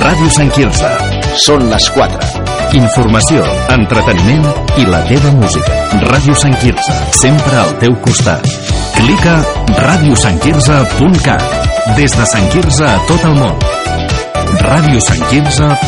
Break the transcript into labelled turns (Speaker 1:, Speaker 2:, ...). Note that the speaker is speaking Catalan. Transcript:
Speaker 1: Ràdio Sant Quirze.
Speaker 2: Són les 4.
Speaker 1: Informació, entreteniment i la teva música. Ràdio Sant Quirze, sempre al teu costat. Clica radiosantquirze.cat. Des de Sant Quirze a tot el món. radiosantquirze.cat.